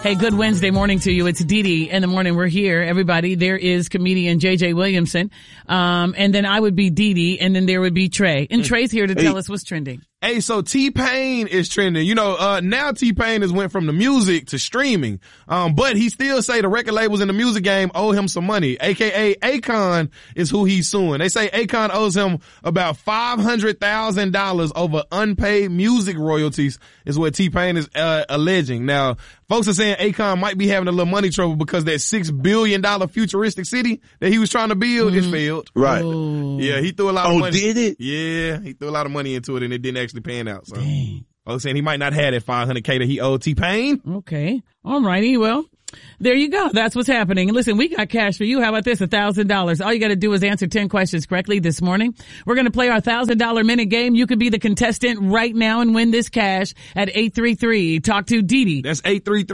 Hey, good Wednesday morning to you. It's Dee Dee in the morning. We're here, everybody. There is comedian JJ Williamson. And then I would be Dee Dee, and then there would be Trey. And Trey's here to tell us what's trending. Hey, so T-Pain is trending. You know, now T-Pain has went from the music to streaming. But he still say the record labels in the music game owe him some money. AKA Akon is who he's suing. They say Akon owes him about $500,000 over unpaid music royalties is what T-Pain is alleging. Now, folks are saying Akon might be having a little money trouble because that $6 billion futuristic city that he was trying to build, it failed. Right. Oh. Yeah, he threw a lot of money. Oh, did it? Yeah, he threw a lot of money into it and it didn't actually pan out. So, Dang. I was saying he might not have that $500K that he owed T-Pain. Okay. All righty. Well, there you go. That's what's happening. And listen, we got cash for you. How about this? $1,000. All you got to do is answer 10 questions correctly this morning. We're going to play our $1,000 minute game. You could be the contestant right now and win this cash at 833. Talk to Dee Dee. That's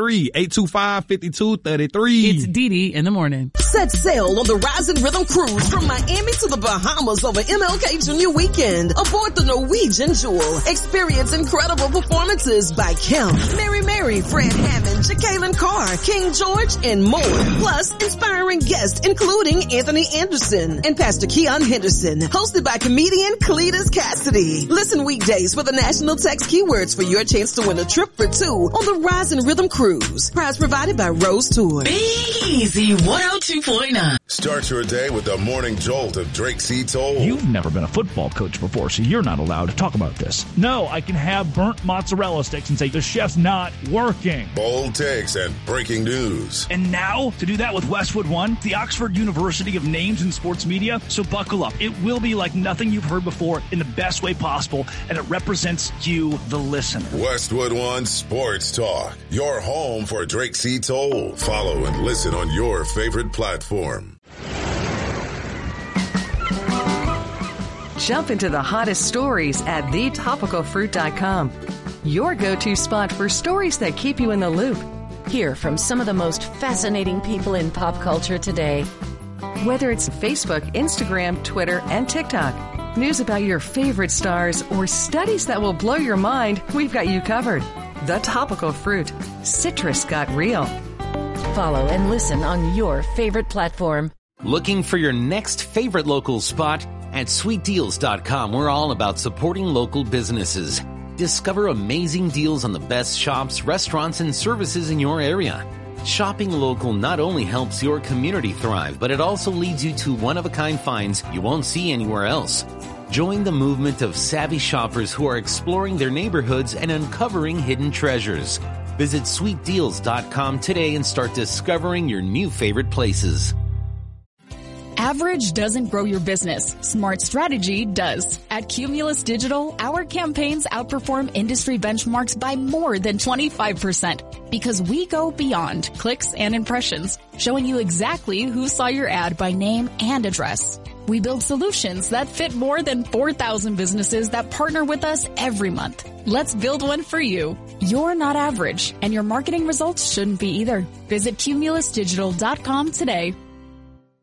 833-825-5233. It's Dee Dee in the morning. Set sail on the Rising Rhythm Cruise from Miami to the Bahamas over MLK Junior Weekend. Aboard the Norwegian Jewel. Experience incredible performances by Kim, Mary, Fred Hammond, Jacqueline Carr, King George, and more. Plus, inspiring guests including Anthony Anderson and Pastor Keon Henderson. Hosted by comedian Cletus Cassidy. Listen weekdays for the national text keywords for your chance to win a trip for two on the Rising Rhythm Cruise. Prize provided by Rose Tour. Be easy, 102.9. Start your day with the morning jolt of Drake C. Toll. You've never been a football coach before, so you're not allowed to talk about this. No, I can have burnt mozzarella sticks and say the chef's not working. Bold takes and breaking news. And now, to do that with Westwood One, the Oxford University of Names in Sports Media. So buckle up. It will be like nothing you've heard before in the best way possible, and it represents you, the listener. Westwood One Sports Talk. Your home for Drake C. Toll. Follow and listen on your favorite platform. Jump into the hottest stories at thetopicalfruit.com. Your go-to spot for stories that keep you in the loop. Hear from some of the most fascinating people in pop culture today. Whether it's Facebook, Instagram, Twitter, and TikTok, news about your favorite stars, or studies that will blow your mind, we've got you covered. The Topical Fruit. Citrus got real. Follow and listen on your favorite platform. Looking for your next favorite local spot? At sweetdeals.com, we're all about supporting local businesses. Discover amazing deals on the best shops, restaurants, and services in your area. Shopping local not only helps your community thrive, but it also leads you to one-of-a-kind finds you won't see anywhere else. Join the movement of savvy shoppers who are exploring their neighborhoods and uncovering hidden treasures. Visit sweetdeals.com today and start discovering your new favorite places. Average doesn't grow your business. Smart strategy does. At Cumulus Digital, our campaigns outperform industry benchmarks by more than 25% because we go beyond clicks and impressions, showing you exactly who saw your ad by name and address. We build solutions that fit more than 4,000 businesses that partner with us every month. Let's build one for you. You're not average, and your marketing results shouldn't be either. Visit cumulusdigital.com today.